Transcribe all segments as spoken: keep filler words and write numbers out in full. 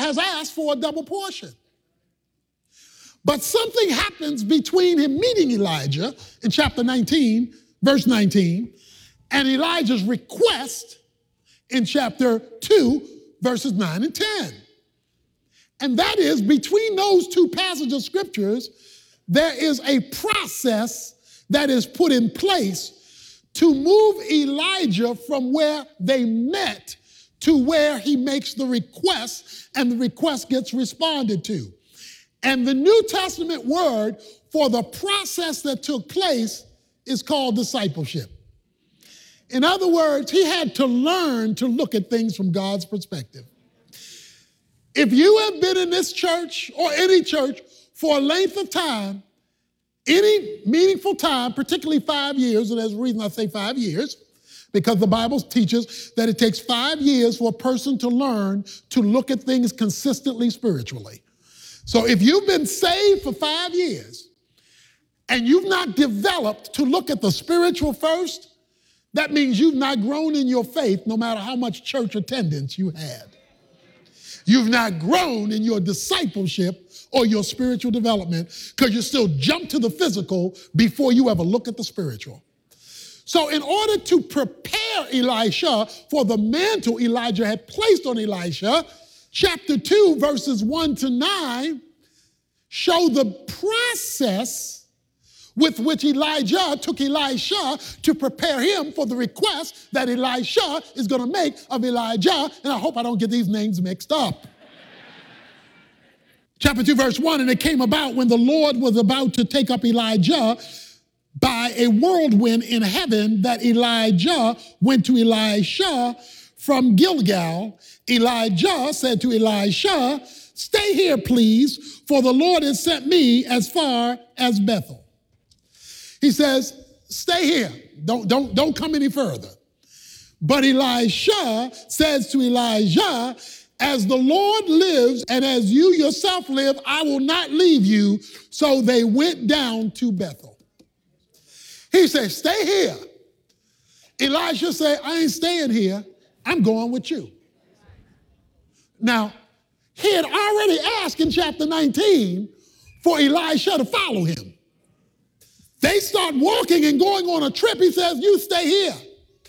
has asked for a double portion. But something happens between him meeting Elijah in chapter nineteen, verse nineteen, and Elijah's request in chapter two, verses nine and ten. And that is, between those two passages of scriptures, there is a process that is put in place to move Elijah from where they met to where he makes the request, and the request gets responded to. And the New Testament word for the process that took place is called discipleship. In other words, he had to learn to look at things from God's perspective. If you have been in this church or any church for a length of time, any meaningful time, particularly five years, and there's a reason I say five years, because the Bible teaches that it takes five years for a person to learn to look at things consistently spiritually. So if you've been saved for five years and you've not developed to look at the spiritual first, that means you've not grown in your faith no matter how much church attendance you had. You've not grown in your discipleship or your spiritual development because you still jump to the physical before you ever look at the spiritual. So in order to prepare Elisha for the mantle Elijah had placed on Elisha, chapter two, verses one to nine, show the process with which Elijah took Elisha to prepare him for the request that Elisha is going to make of Elijah. And I hope I don't get these names mixed up. Chapter two, verse one, and it came about when the Lord was about to take up Elijah by a whirlwind in heaven that Elijah went to Elisha from Gilgal. Elijah said to Elisha, "Stay here, please, for the Lord has sent me as far as Bethel." He says, "Stay here. Don't, don't, don't come any further." But Elisha says to Elijah, "As the Lord lives and as you yourself live, I will not leave you." So they went down to Bethel. He said, "Stay here." Elisha said, "I ain't staying here. I'm going with you." Now, he had already asked in chapter nineteen for Elisha to follow him. They start walking and going on a trip. He says, "You stay here."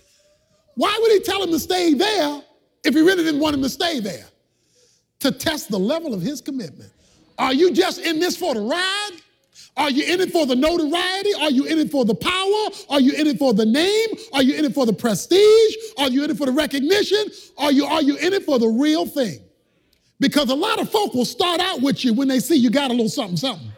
Why would he tell him to stay there if he really didn't want him to stay there? To test the level of his commitment. Are you just in this for the ride? Are you in it for the notoriety? Are you in it for the power? Are you in it for the name? Are you in it for the prestige? Are you in it for the recognition? Are you, are you in it for the real thing? Because a lot of folk will start out with you when they see you got a little something, something.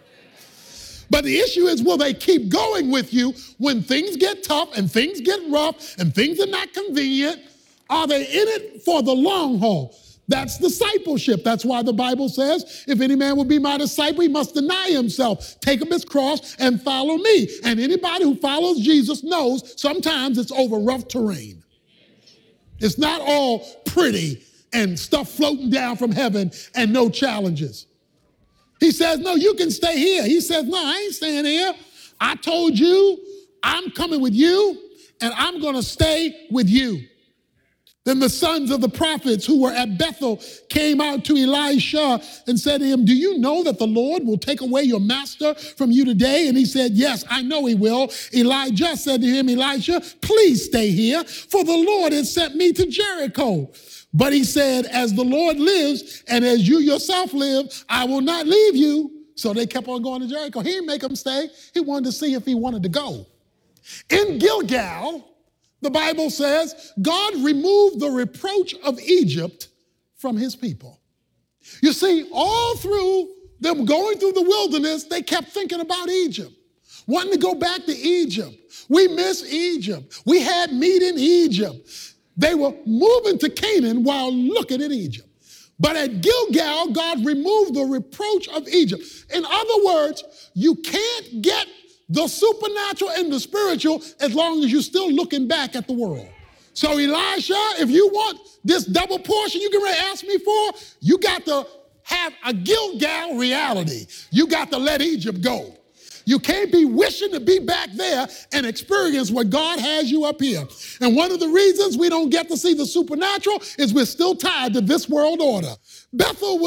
But the issue is, will they keep going with you when things get tough and things get rough and things are not convenient? Are they in it for the long haul? That's discipleship. That's why the Bible says, if any man will be my disciple, he must deny himself, take up his cross, and follow me. And anybody who follows Jesus knows sometimes it's over rough terrain. It's not all pretty and stuff floating down from heaven and no challenges. He says, "No, you can stay here." He says, "No, I ain't staying here. I told you I'm coming with you, and I'm going to stay with you." Then the sons of the prophets who were at Bethel came out to Elisha and said to him, "Do you know that the Lord will take away your master from you today?" And he said, "Yes, I know he will." Elijah said to him, "Elisha, please stay here, for the Lord has sent me to Jericho." But he said, "As the Lord lives and as you yourself live, I will not leave you." So they kept on going to Jericho. He didn't make them stay. He wanted to see if he wanted to go. In Gilgal, the Bible says, God removed the reproach of Egypt from his people. You see, all through them going through the wilderness, they kept thinking about Egypt, wanting to go back to Egypt. We miss Egypt. We had meat in Egypt. They were moving to Canaan while looking at Egypt. But at Gilgal, God removed the reproach of Egypt. In other words, you can't get the supernatural and the spiritual as long as you're still looking back at the world. So Elisha, if you want this double portion you can ask me for, you got to have a Gilgal reality. You got to let Egypt go. You can't be wishing to be back there and experience what God has you up here. And one of the reasons we don't get to see the supernatural is we're still tied to this world order. Bethel was